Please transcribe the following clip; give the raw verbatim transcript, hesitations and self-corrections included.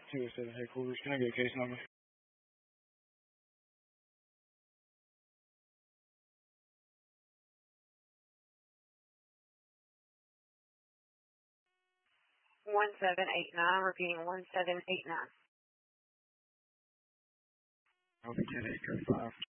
two oh seven headquarters. Can I get a case number? one seven eight nine, repeating one seven eight nine. Over ten eight five.